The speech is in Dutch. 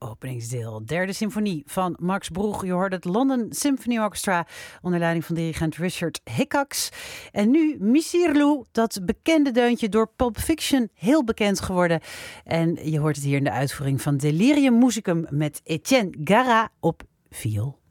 openingsdeel. Derde symfonie van Max Bruch. Je hoort het London Symphony Orchestra onder leiding van dirigent Richard Hickox. En nu Misirlou, dat bekende deuntje door Pulp Fiction heel bekend geworden. En je hoort het hier in de uitvoering van Delirium Musicum met Etienne Garat op viool.